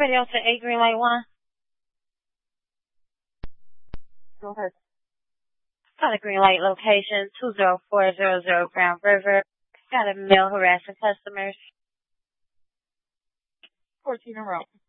Radio to 8 Green Light 1. Go ahead. Got a green light location, 20400 Brown River. Got a male harassing customers. 14 in a row.